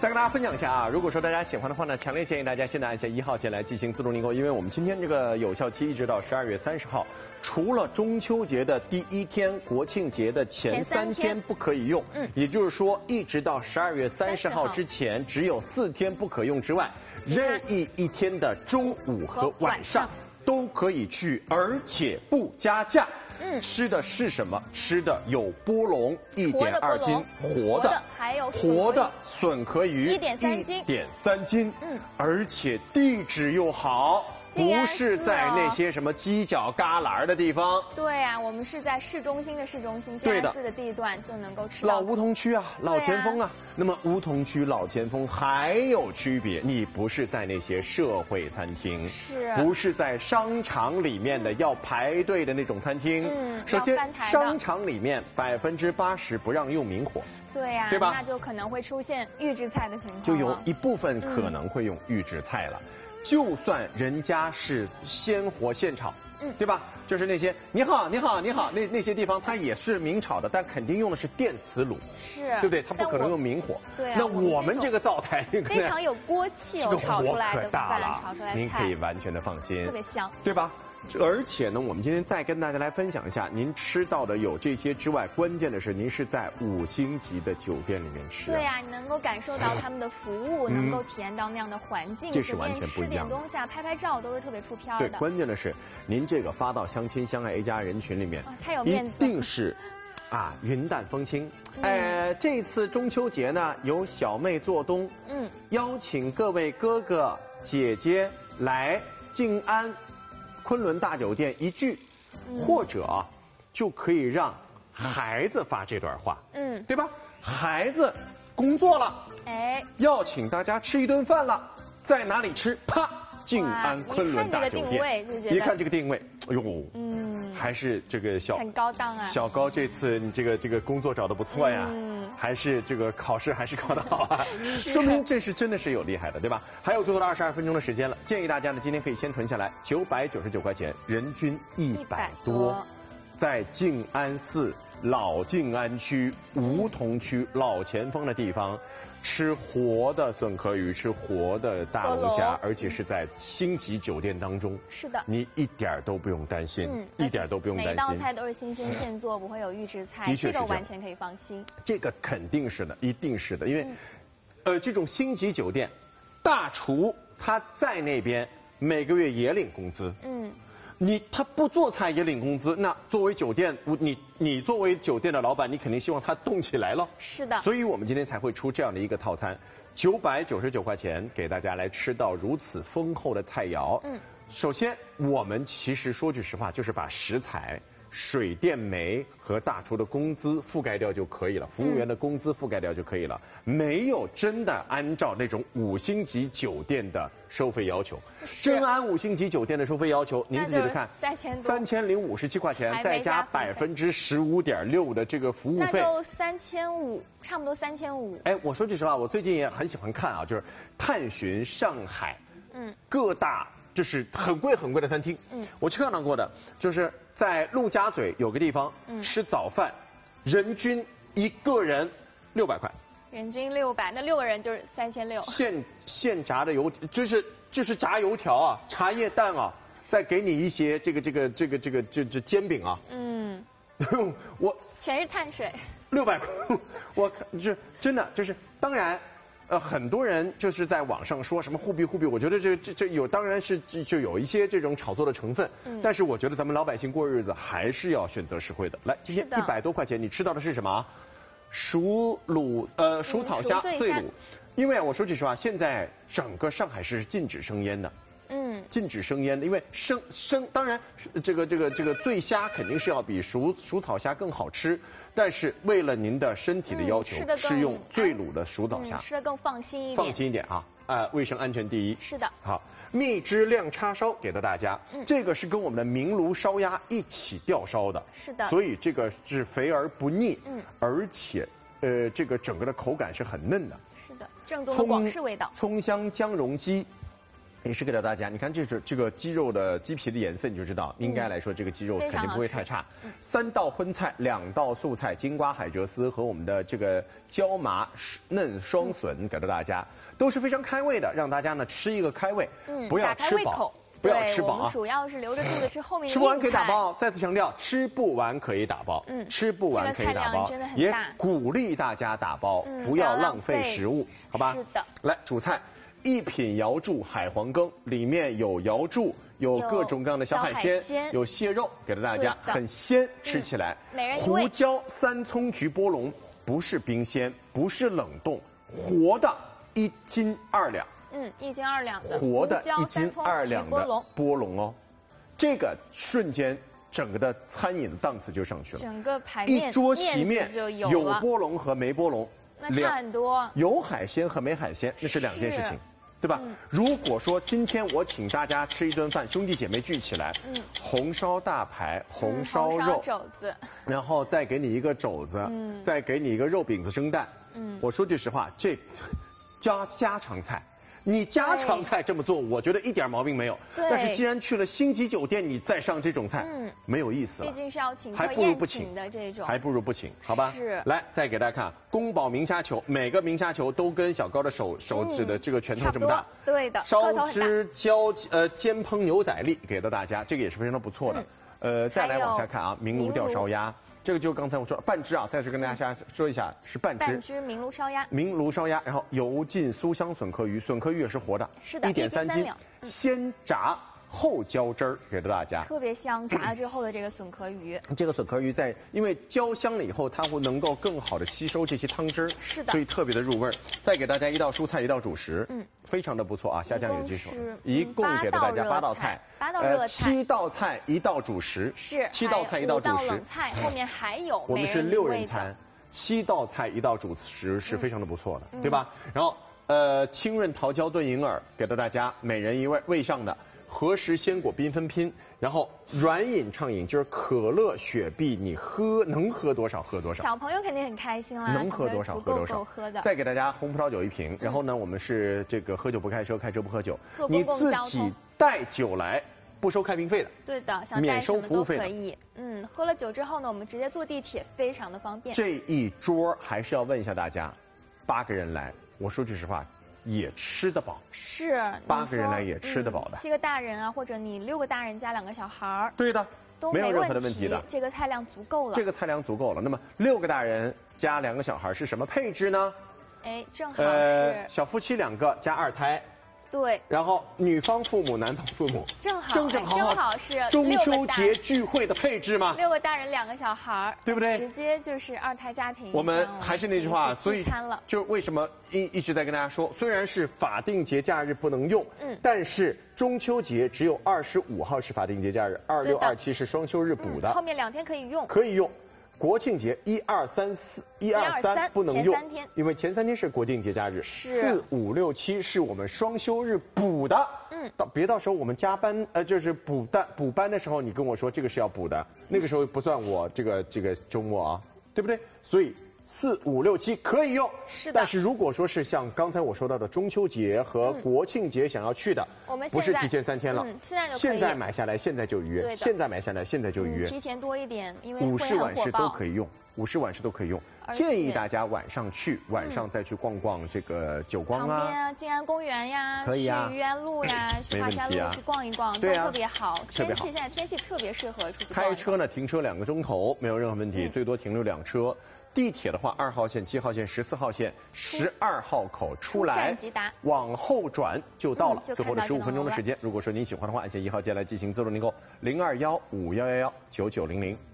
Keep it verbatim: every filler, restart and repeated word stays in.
再跟大家分享一下啊，如果说大家喜欢的话呢，强烈建议大家现在按下一号键来进行自助订购，因为我们今天这个有效期一直到十二月三十号，除了中秋节的第一天、国庆节的前三天不可以用，嗯，也就是说一直到十二月三十号之前只有四天不可用之外，任意一天的中午和晚上都可以去，而且不加价。嗯，吃的是什么？吃的有波龙一点二斤，活的， 还有活的笋壳鱼一点三斤， 一点三斤，嗯，而且地址又好。不是在那些什么犄角旮旯的地方。 对啊，我们是在市中心的市中心，静安寺的地段就能够吃到。 老梧桐区啊，老前锋啊。那么梧桐区、老前锋还有区别，你不是在那些社会餐厅， 是， 不是在商场里面的要排队的那种餐厅。嗯，首先商场里面百分之八十不让用明火。 对呀、啊， 对吧？ 那就可能会出现预制菜的情况， 就有一部分可能会用预制菜了。嗯，就算人家是鲜活现炒，嗯，对吧？就是那些你好你好你好那那些地方，它也是明炒的，但肯定用的是电磁炉， 是， 对不对？它不可能用明火。 对啊。 那我们这个灶台非常有锅气哦，炒出来的大了， 炒出来您可以完全的放心， 特别香， 对吧？而且呢，我们今天再跟大家来分享一下，您吃到的有这些之外，关键的是您是在五星级的酒店里面吃、啊。 对呀、啊，你能够感受到他们的服务，嗯、能够体验到那样的环境， 这是完全不一样的。 吃点东西啊，拍拍照都是特别出片的。 对，关键的是您这个发到相亲相爱 A 加人群里面， 啊、太有面子， 一定是啊云淡风轻。嗯、呃，这次中秋节呢，由小妹做东，嗯，邀请各位哥哥姐姐来静安昆仑大酒店一聚，嗯、或者就可以让孩子发这段话，嗯，对吧？孩子工作了，哎，要请大家吃一顿饭了，在哪里吃？啪，静安昆仑大酒店。一看这个定位，哎呦，嗯，还是这个小很高档啊。 小高这次你这个这个工作找得不错呀，嗯，还是这个考试还是考得好啊，说明这是真的是有厉害的，对吧？还有最后的二十二分钟的时间了，建议大家呢今天可以先囤下来，九百九十九块钱，人均一百多，在静安寺老静安区梧桐区老前锋的地方。吃活的笋壳鱼，吃活的大龙虾，而且是在星级酒店当中。 是的， 你一点都不用担心，嗯、一点都不用担心。 每道菜都是新鲜现做，不会有预制菜， 的确是这个完全可以放心。 这个肯定是的，一定是的，因为，嗯、呃，这种星级酒店，大厨他在那边每个月也领工资。嗯。你他不做菜也领工资，那作为酒店，你你作为酒店的老板，你肯定希望他动起来了。 是的， 所以我们今天才会出这样的一个套餐，九百九十九块钱给大家来吃到如此丰厚的菜肴。嗯，首先我们其实说句实话，就是把食材、水电煤和大厨的工资覆盖掉就可以了，服务员的工资覆盖掉就可以了，嗯、没有真的按照那种五星级酒店的收费要求。真按五星级酒店的收费要求，您仔细的看， 三千三千零五十七块钱，再加百分之十五点六的这个服务费， 那就三千五，差不多三千五。 哎，我说句实话，我最近也很喜欢看啊，就是探寻上海，嗯，各大就是很贵很贵的餐厅，嗯，我去看到过的，就是在陆家嘴有个地方，嗯，吃早饭，人均一个人六百块。 人均六百，那六个人就是三千六。 现现炸的油就是就是炸油条啊，茶叶蛋啊，再给你一些这个这个这个这个这这煎饼啊。嗯，我全是碳水。 六百块，我看就是真的就是当然，呃，很多人就是在网上说什么互币互币，我觉得这这这有当然是就有一些这种炒作的成分，嗯，但是我觉得咱们老百姓过日子还是要选择实惠的。来，今天一百多块钱，你吃到的是什么？熟卤呃熟草虾醉卤，因为我说句实话，现在整个上海市是禁止生腌的，嗯，禁止生腌的，因为生生当然这个这个这个醉虾肯定是要比熟熟草虾更好吃，但是为了您的身体的要求，嗯、是用醉卤的熟草虾， 嗯、吃的更放心一点， 放心一点啊，呃，卫生安全第一。 是的， 好。蜜汁亮叉烧给到大家，嗯、这个是跟我们的明炉烧鸭一起吊烧的， 是的， 所以这个是肥而不腻，嗯，而且，呃，这个整个的口感是很嫩的， 是的，正宗的广式味道。 葱香姜蓉鸡， 也是给到大家，你看这是这个鸡肉的鸡皮的颜色，你就知道，应该来说这个鸡肉肯定不会太差。嗯、三道荤菜，两道素菜，金瓜海蜇丝和我们的这个椒麻嫩双笋给到大家，都是非常开胃的，让大家呢吃一个开胃，嗯、不要吃饱。不要吃饱啊！ 主要是留着肚子吃后面的。 吃不完可以打包，再次强调，吃不完可以打包。嗯，吃不完可以打包，也鼓励大家打包，嗯、不要浪费食物，好吧？ 是的。 来，主菜，一品瑶柱海黄羹，里面有瑶柱，有各种各样的小海鲜， 鲜有蟹肉，给到大家，很鲜，吃起来。 嗯、每人一味。 胡椒三葱焗波龙，不是冰鲜，不是冷冻，活的，一斤二两。 嗯，一斤二两的活的一斤二两的波龙哦，这个瞬间整个的餐饮的档次就上去了， 整个排面一桌席面就有有波龙和没波龙， 那差很多。 有海鲜和没海鲜那是两件事情，对吧？嗯、如果说今天我请大家吃一顿饭，兄弟姐妹聚起来，嗯，红烧大排、红烧肉、 嗯、肘子， 然后再给你一个肘子，嗯，再给你一个肉饼子蒸蛋，嗯，我说句实话，这家家常菜。你家常菜这么做，我觉得一点毛病没有。但是既然去了星级酒店，你再上这种菜，嗯，没有意思了。 毕竟是要请客宴请的这种， 还不如不请，好吧？ 是。 来，再给大家看宫保明虾球，每个明虾球都跟小高的手手指的这个拳头这么大。 对的。 烧汁椒呃煎烹牛仔粒给到大家，这个也是非常的不错的。呃，再来往下看啊，明炉吊烧鸭。这个就刚才我说半只啊，再次跟大家说一下是半只。 半只明炉烧鸭。 明炉烧鸭，然后油浸酥香笋壳鱼，笋壳鱼也是活的， 是的， 一点三斤，先炸后浇汁儿给到大家， 特别香。炸了之后的这个笋壳鱼， 这个笋壳鱼在因为焦香了以后，它会能够更好的吸收这些汤汁儿， 是的， 所以特别的入味儿。再给大家一道蔬菜，一道主食，嗯，非常的不错啊。下降有几手，一共给到大家八道菜。 八道热菜， 七道菜一道主食， 是七道菜一道主食。 冷菜后面还有， 我们是六人餐，七道菜一道主食是非常的不错的，对吧？然后呃，清润桃胶炖银耳给到大家，每人一味味上的。何时鲜果缤纷拼，然后软饮畅饮，就是可乐、雪碧，你喝能喝多少喝多少。 小朋友肯定很开心啦， 能喝多少喝多少。 喝的。 再给大家红葡萄酒一瓶，然后呢，我们是这个喝酒不开车，开车不喝酒，你自己带酒来，不收开瓶费的。 对的，想免收服务费可以。嗯，喝了酒之后呢，我们直接坐地铁，非常的方便。 这一桌还是要问一下大家，八个人来，我说句实话。也吃得饱， 是八个人来也吃得饱的、嗯。 七个大人啊，或者你六个大人加两个小孩儿， 对的， 都没有任何的问题的。 这个菜量足够了， 这个菜量足够了。那么六个大人加两个小孩是什么配置呢？ 哎，正好是、 呃、小夫妻两个加二胎。 对， 然后女方父母、男方父母， 正好正正好好，正好是中秋节聚会的配置嘛。 六个大人，两个小孩， 对不对？ 直接就是二胎家庭。 我们还是那句话，所以餐了。 就为什么一一直在跟大家说，虽然是法定节假日不能用，嗯，但是中秋节只有二十五号是法定节假日，二六、二七是双休日补的， 嗯、后面两天可以用， 可以用。国庆节一二三四一二三不能用，因为前三天是国定节假日，四五六七是我们双休日补的。嗯，到别到时候我们加班呃就是补班补班的时候，你跟我说这个是要补的，那个时候不算我这个这个周末啊，对不对？所以四五六七可以用， 是的。 但是如果说是像刚才我说到的中秋节和国庆节想要去的， 我们不是提前三天了， 嗯，现在就现在买下来现在就预约，现在买下来现在就预约， 提前多一点，因为午市晚市都可以用。午市晚市都可以用，建议大家晚上去，晚上再去逛逛这个久光啊， 旁边啊，静安公园呀， 可以啊， 去愚园路呀，去华夏路去逛一逛，都特别好。天气现在天气特别适合出去。 开车呢，停车两个钟头没有任何问题，最多停留两车。地铁的话，二号线、七号线、十四号线、十二号口出来，往后转就到了。最后的十五分钟的时间，如果说您喜欢的话，按下一号键来进行自动订购，零二幺五幺幺幺九九零零。